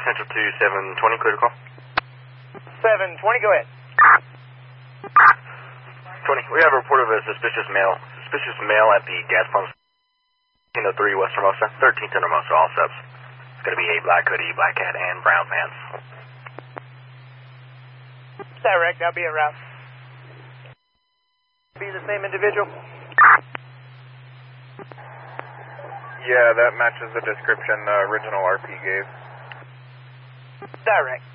Central 2, 720, clear to call. 720, go ahead. 20, we have a report of a suspicious male. Suspicious male at the gas pump. 1303 West Hermosa, 13th and Hermosa, all subs. It's going to be a black hoodie, black hat, and brown pants. Direct, I'll be en route. Be the same individual? Yeah, that matches the description the original RP gave. Direct.